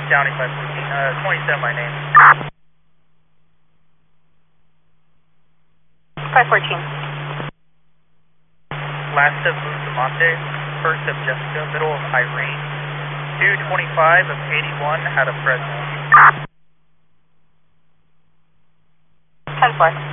Downey 514, 27 my name. 514. Last of Bustamante, first of Jessica, middle of Irene, 225 of 81 out of Fresno. 10-4.